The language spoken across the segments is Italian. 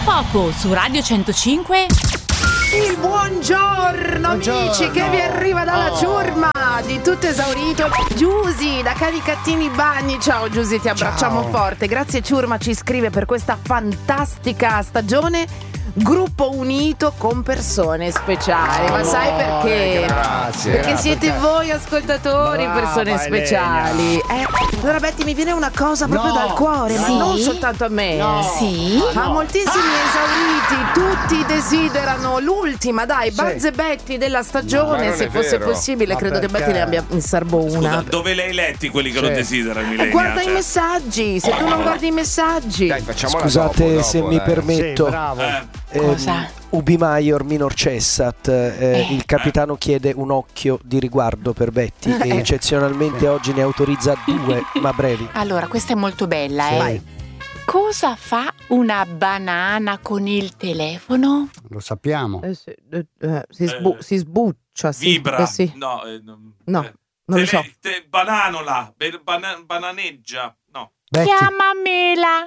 poco su Radio 105. Il buongiorno amici che vi arriva dalla ciurma di Tutto Esaurito. Giusy da Canicattini Bagni. Ciao Giusy, ti abbracciamo forte. Grazie ciurma, ci scrive per questa fantastica stagione. Gruppo unito con persone speciali. Ma sai perché? Grazie. Perché siete voi ascoltatori, Brava, persone speciali. Allora Betty, mi viene una cosa proprio dal cuore, ma non soltanto a me. Sì. Ma moltissimi esauriti, tutti desiderano l'ultima, dai, Buzz e Betty della stagione. Se fosse possibile, credo che Betty ne abbia in serbo una. Scusa, dove le hai letti quelli che lo desiderano, Milenia? Guarda i messaggi, se tu non guardi i messaggi. Dai, facciamola Scusate dopo, se mi permetto. Sì, bravo. Cosa? Ubi Maior minor cessat. Il capitano chiede un occhio di riguardo per Betty e eccezionalmente oggi ne autorizza 2, ma brevi. Allora, questa è molto bella, Vai. Cosa fa una banana con il telefono? Lo sappiamo. Si sbuccia, sì. Vibra. Sì. No, No, non lo so. Bananola. Bananeggia. No. Betty, Chiamamela.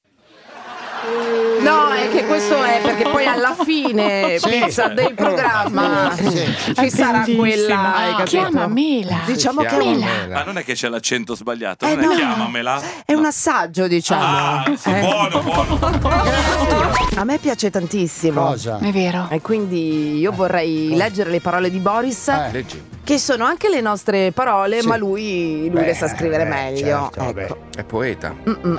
No, è che questo è perché poi alla fine pizza del programma ci sarà quella, hai capito? Chiamamela. Diciamo che è Ma non è che c'è l'accento sbagliato, non no. è chiamamela. è un assaggio, diciamo. Sì, buono. A me piace tantissimo. cosa? È vero. E quindi io vorrei leggere le parole di Boris, Leggi. che sono anche le nostre parole, Sì. ma lui le sa scrivere meglio. certo, vabbè. Ecco. È poeta.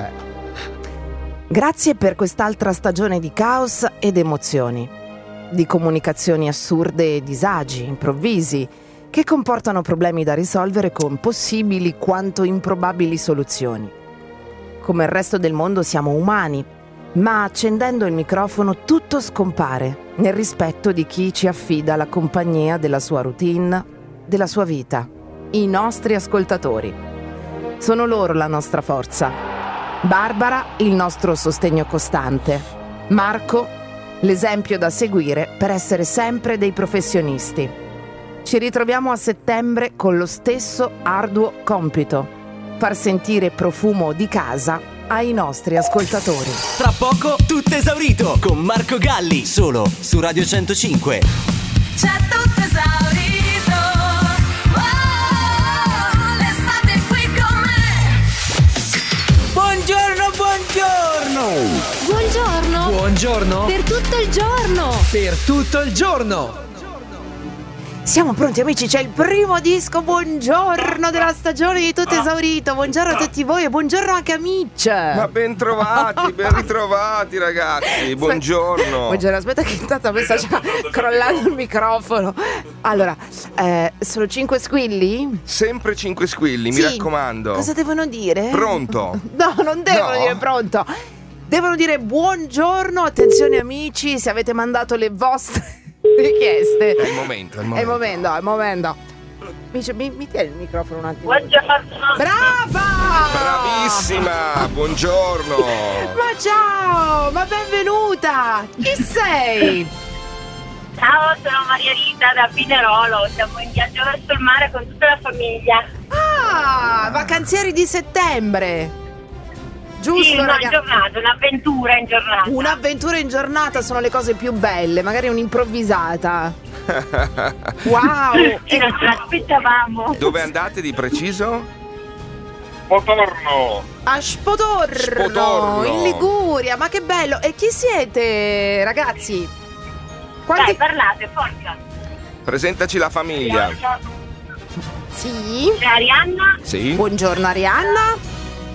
Grazie per quest'altra stagione di caos ed emozioni, di comunicazioni assurde e disagi, improvvisi, che comportano problemi da risolvere con possibili quanto improbabili soluzioni. Come il resto del mondo siamo umani, ma accendendo il microfono tutto scompare, nel rispetto di chi ci affida la compagnia della sua routine, della sua vita, i nostri ascoltatori. Sono loro la nostra forza. Barbara, il nostro sostegno costante. Marco, l'esempio da seguire per essere sempre dei professionisti. Ci ritroviamo a settembre con lo stesso arduo compito: far sentire profumo di casa ai nostri ascoltatori. Tra poco tutto esaurito con Marco Galli, solo su Radio 105. C'è tutto esaurito, oh, l'estate qui con me. Buongiorno. Buongiorno. Per tutto il giorno. Per tutto il giorno. Siamo pronti amici, c'è il primo disco buongiorno della stagione di Tutto Esaurito. Buongiorno a tutti voi e buongiorno anche a Mitch. Ma ben ritrovati ragazzi. Buongiorno. Buongiorno, aspetta che intanto a me sta già crollando il microfono. Allora, sono 5 squilli? Sempre 5 squilli, mi Sì. raccomando. Cosa devono dire? Pronto? No, non devono No. dire pronto. Devono dire buongiorno, attenzione amici, se avete mandato le vostre richieste. È il momento. È il momento. Mi tieni il microfono un attimo? Buongiorno. Brava! Bravissima, buongiorno. Ma ciao, ma benvenuta! Chi sei? Ciao, sono Maria Rita da Pinerolo. Siamo in viaggio verso il mare con tutta la famiglia. Ah, vacanzieri di settembre. Giusto, Sì, in ragazzi? giornata, un'avventura in giornata. Un'avventura in giornata sono le cose più belle, magari un'improvvisata. Wow! Sì, non ce l'aspettavamo. Dove andate di preciso? A Spotorno, in Liguria, ma che bello! E chi siete, ragazzi? Dai, parlate, forza. Presentaci la famiglia. Sì? C'è Arianna, Sì? Buongiorno Arianna,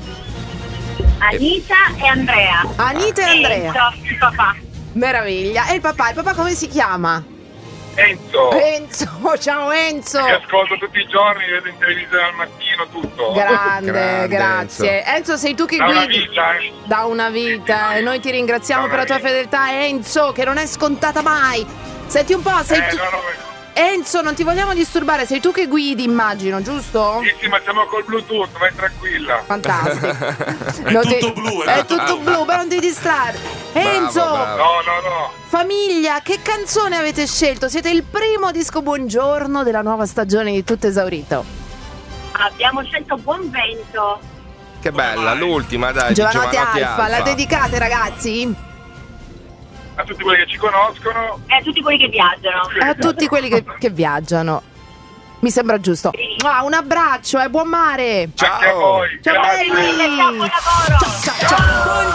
Anita e Andrea. Anita e Andrea. Enzo, il papà. Meraviglia. E il papà come si chiama? Enzo, ciao Enzo. Ti ascolto tutti i giorni, vedo in televisione al mattino tutto. Grande, grazie. Enzo, sei tu che Da una guidi vita, da una vita e noi ti ringraziamo per la tua fedeltà, Enzo, che non è scontata mai. Senti un po', sei tu. no, Enzo, non ti vogliamo disturbare, sei tu che guidi, immagino, giusto? sì, ma siamo col Bluetooth, vai tranquilla. Fantastico. È tutto blu, È tutto blu, ma non ti distrarre. Enzo, bravo. No. famiglia, che canzone avete scelto? Siete il primo disco buongiorno della nuova stagione di Tutto Esaurito. Abbiamo scelto Buon Vento. Che bella, l'ultima, dai, di Giovanotti Giovanotti Alfa, la Alfa. dedicate ragazzi? a tutti quelli che ci conoscono. E a tutti quelli che viaggiano. A tutti quelli che viaggiano. Mi sembra giusto. Un abbraccio e buon mare. Ciao. Anche a voi. Ciao Grazie. belli. Ciao, buon lavoro.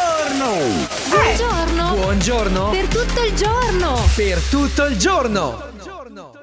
Buongiorno. Buongiorno. Per tutto il giorno. Per tutto il giorno.